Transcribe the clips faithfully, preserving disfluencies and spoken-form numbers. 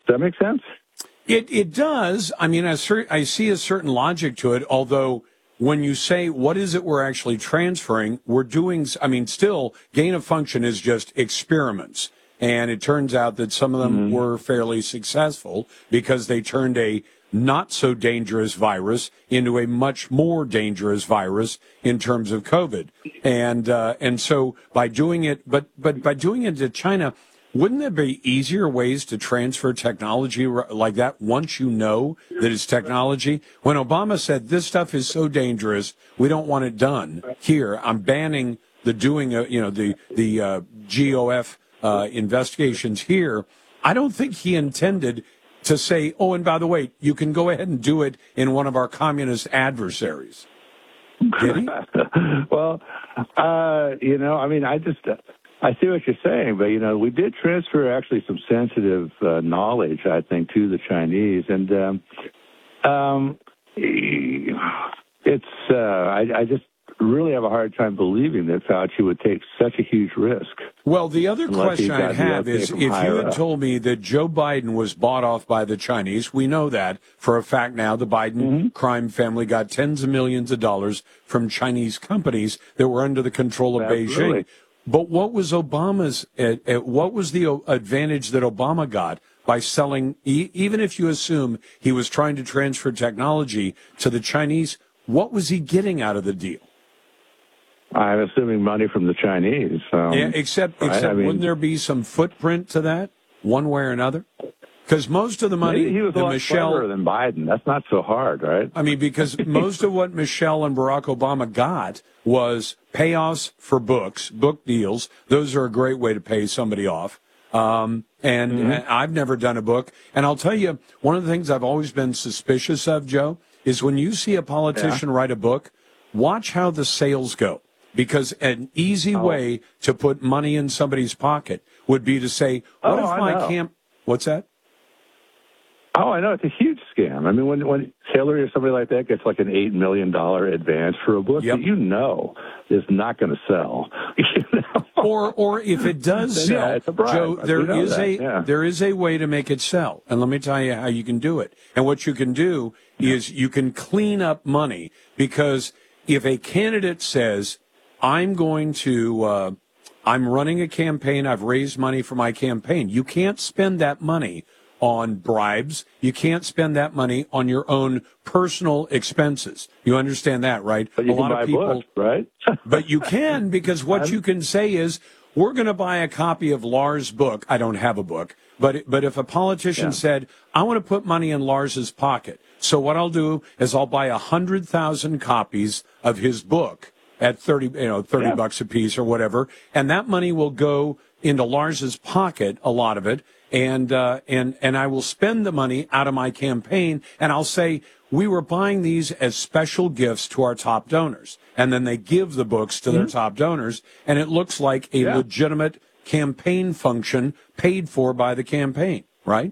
that make sense? It it does. I mean, I, cer- I see a certain logic to it, although when you say what is it we're actually transferring, we're doing, I mean, still, gain of function is just experiments. And it turns out that some of them mm-hmm. were fairly successful because they turned a not so dangerous virus into a much more dangerous virus in terms of COVID. And uh, and so by doing it, but but by doing it to China, wouldn't there be easier ways to transfer technology like that once you know that it's technology? When Obama said this stuff is so dangerous, we don't want it done here. I'm banning the doing, uh, you know, the the uh, G O F uh, investigations here. I don't think he intended to say, oh, and by the way, you can go ahead and do it in one of our communist adversaries. Did he? Well, uh, you know, I mean, I just. Uh, I see what you're saying, but, you know, we did transfer actually some sensitive uh, knowledge, I think, to the Chinese. And um, um, it's, uh, I, I just really have a hard time believing that Fauci would take such a huge risk. Well, the other question I'd have is if you had up. told me that Joe Biden was bought off by the Chinese, we know that for a fact now. The Biden mm-hmm. crime family got tens of millions of dollars from Chinese companies that were under the control of Absolutely. Beijing. But what was Obama's, uh, uh, what was the advantage that Obama got by selling, e- even if you assume he was trying to transfer technology to the Chinese, what was he getting out of the deal? I'm assuming money from the Chinese. Um, yeah, except, right? except I mean, wouldn't there be some footprint to that, one way or another? Because most of the money he was a that lot Michelle cleverer than Biden. That's not so hard, right? I mean, because most of what Michelle and Barack Obama got was payoffs for books, book deals. Those are a great way to pay somebody off. Um, and, mm-hmm. and I've never done a book. And I'll tell you, one of the things I've always been suspicious of, Joe, is when you see a politician yeah. write a book, watch how the sales go. Because an easy oh. way to put money in somebody's pocket would be to say, what oh, if I my know. camp... What's that? Oh, I know. It's a huge scam. I mean, when when Hillary or somebody like that gets like an eight million dollars advance for a book yep. that you know is not going to sell. You know? Or or if it does sell, yeah, it's a bribe. Joe, there is that. a yeah. there is a way to make it sell. And let me tell you how you can do it. And what you can do yeah. is you can clean up money, because if a candidate says, I'm going to, uh, I'm running a campaign, I've raised money for my campaign, you can't spend that money on bribes. You can't spend that money on your own personal expenses. You understand that, right? But you a can lot buy of people, books, right? But you can, because what you can say is, we're going to buy a copy of Lars' book. I don't have a book, but but if a politician yeah. said, I want to put money in Lars's pocket, so what I'll do is I'll buy a hundred thousand copies of his book at thirty, you know, thirty yeah. bucks a piece or whatever, and that money will go into Lars's pocket, a lot of it, and uh, and and I will spend the money out of my campaign, and I'll say we were buying these as special gifts to our top donors, and then they give the books to mm-hmm. their top donors, and it looks like a yeah. legitimate campaign function paid for by the campaign, right?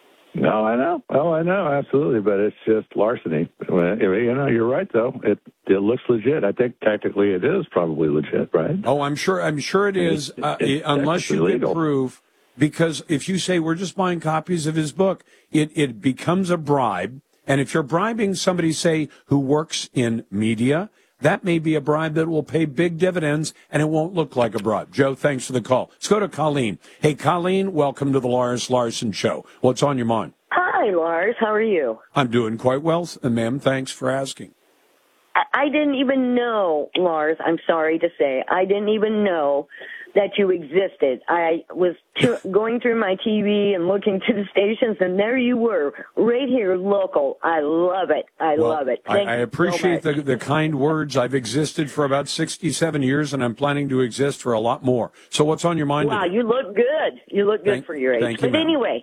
No, I know. Oh, I know, absolutely, but it's just larceny. You know, you're right, though. It it looks legit. I think technically it is probably legit, right? Oh, I'm sure. I'm sure it is, it's, uh, it's unless you legal. can prove. Because if you say we're just buying copies of his book, it it becomes a bribe. And if you're bribing somebody, say, who works in media, that may be a bribe that will pay big dividends, and it won't look like a bribe. Joe, thanks for the call. Let's go to Colleen. Hey, Colleen, welcome to the Lars Larson Show. What's on your mind? Hi, Lars. How are you? I'm doing quite well, ma'am. Thanks for asking. I, I didn't even know, Lars, I'm sorry to say, I didn't even know that you existed. I was t- going through my T V and looking to the stations, and there you were, right here, local. I love it. I well, love it. Thank I, I you appreciate so the, the kind words. I've existed for about sixty-seven years, and I'm planning to exist for a lot more. So what's on your mind Wow, today? you look good. You look good thank, for your age. Thank you, but ma'am. anyway,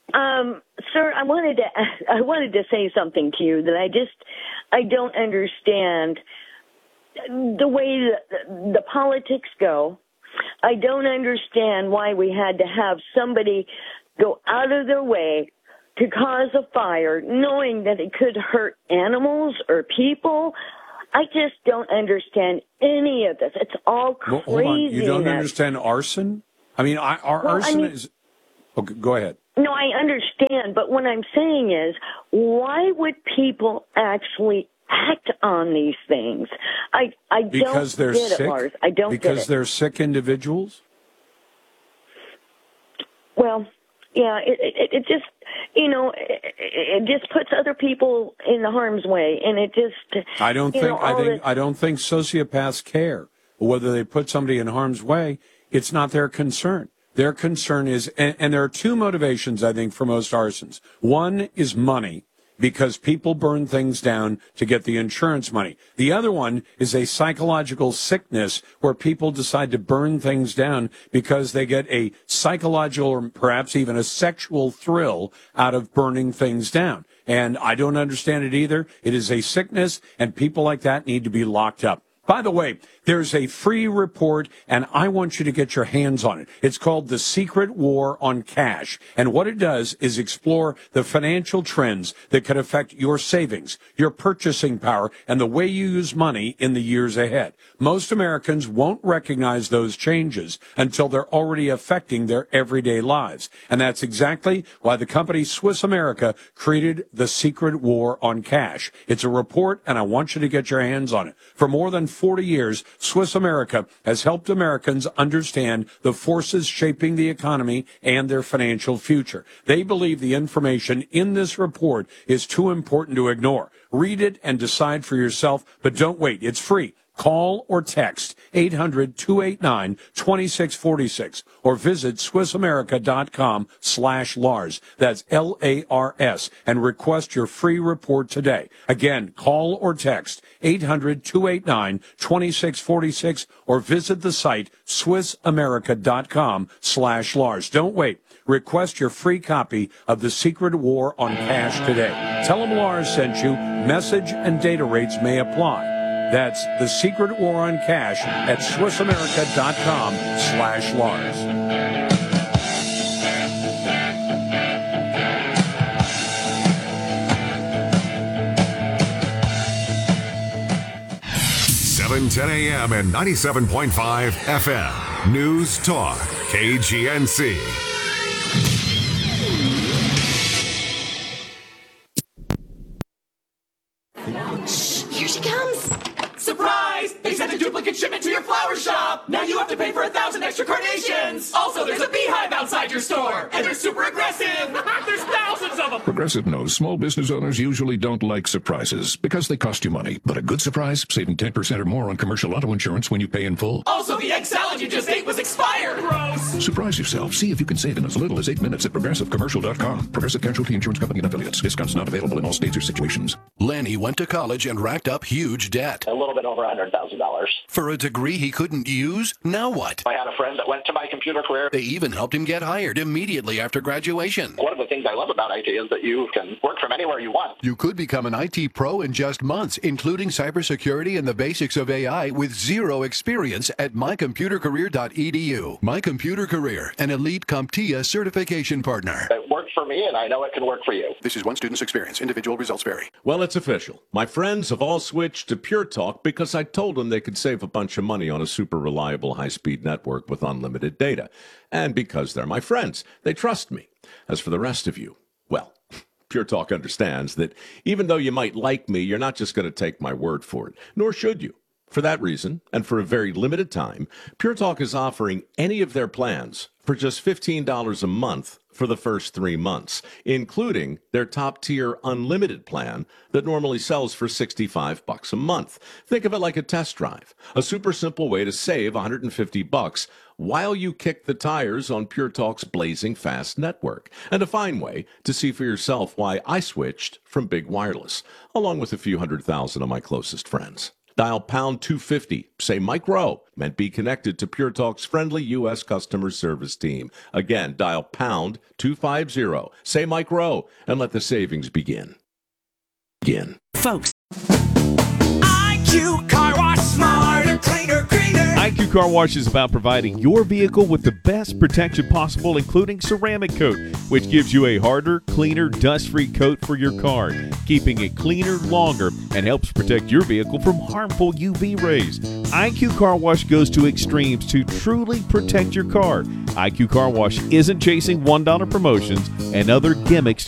um, sir, I wanted to I wanted to say something to you that I just I don't understand the way the, the politics go. I don't understand why we had to have somebody go out of their way to cause a fire, knowing that it could hurt animals or people. I just don't understand any of this. It's all crazy. Well, hold on. You don't understand arson? I mean, I, our well, arson I mean, is... Okay, go ahead. No, I understand, but what I'm saying is, why would people actually act on these things? I I because don't they're get sick? it, Lars. I don't because get it. they're sick individuals? Well, yeah, it, it, it just, you know, it, it just puts other people in the harm's way, and it just. I don't you think. know, I all think. this- I don't think sociopaths care whether they put somebody in harm's way. It's not their concern. Their concern is, and, and there are two motivations, I think, for most arsons. One is money, because people burn things down to get the insurance money. The other one is a psychological sickness where people decide to burn things down because they get a psychological or perhaps even a sexual thrill out of burning things down. And I don't understand it either. It is a sickness, and people like that need to be locked up. By the way, there's a free report, and I want you to get your hands on it. It's called The Secret War on Cash. And what it does is explore the financial trends that could affect your savings, your purchasing power, and the way you use money in the years ahead. Most Americans won't recognize those changes until they're already affecting their everyday lives. And that's exactly why the company Swiss America created The Secret War on Cash. It's a report, and I want you to get your hands on it. For more than forty years, Swiss America has helped Americans understand the forces shaping the economy and their financial future. They believe the information in this report is too important to ignore. Read it and decide for yourself, but don't wait. It's free. Call or text eight hundred, two eight nine, two six four six or visit SwissAmerica.com slash Lars. That's L A R S and request your free report today. Again, call or text eight hundred, two eight nine, two six four six or visit the site SwissAmerica.com slash Lars. Don't wait. Request your free copy of The Secret War on Cash today. Tell them Lars sent you. Message and data rates may apply. That's The Secret War on Cash at SwissAmerica.com slash Lars. seven ten a.m. and ninety-seven point five F M. News Talk, K G N C. Here she comes. Surprise! They sent a duplicate shipment to your flower shop! Now you have to pay for a thousand extra carnations! Also, there's a beehive outside your store! And they're super aggressive! There's thousands of them! Progressive knows small business owners usually don't like surprises because they cost you money. But a good surprise, saving ten percent or more on commercial auto insurance when you pay in full. Also, the egg salad you just ate was expired! Gross! Surprise yourself. See if you can save in as little as eight minutes at Progressive Commercial dot com. Progressive Casualty Insurance Company and Affiliates. Discounts not available in all states or situations. Lanny went to college and racked up huge debt. A little bit over one hundred thousand dollars. For a degree he couldn't use? Now what? I had a friend that went to my computer career. They even helped him get hired immediately after graduation. One of the things I love about I T is that you can work from anywhere you want. You could become an I T pro in just months, including cybersecurity and the basics of A I with zero experience at my computer career dot e d u. My Computer Career, an elite CompTIA certification partner. It worked for me, and I know it can work for you. This is one student's experience. Individual results vary. Well, it's official. My friends have all switched to Pure Talk because I told them they could save a bunch of money on a super reliable high-speed network with unlimited data. And because they're my friends, they trust me. As for the rest of you, well, Pure Talk understands that even though you might like me, you're not just going to take my word for it, nor should you. For that reason, and for a very limited time, Pure Talk is offering any of their plans for just fifteen dollars a month for the first three months, including their top-tier unlimited plan that normally sells for sixty-five bucks a month. Think of it like a test drive, a super simple way to save one hundred fifty bucks while you kick the tires on Pure Talk's blazing fast network, and a fine way to see for yourself why I switched from Big Wireless, along with a few hundred thousand of my closest friends. Dial pound two fifty, say Mike Rowe, and be connected to Pure Talk's friendly U S customer service team. Again, dial pound two fifty, say Mike Rowe, and let the savings begin. Begin. Folks. I Q Car Wash, smarter, cleaner, greener. I Q Car Wash is about providing your vehicle with the best protection possible, including ceramic coat, which gives you a harder, cleaner, dust-free coat for your car, keeping it cleaner longer and helps protect your vehicle from harmful U V rays. I Q Car Wash goes to extremes to truly protect your car. I Q Car Wash isn't chasing one dollar promotions and other gimmicks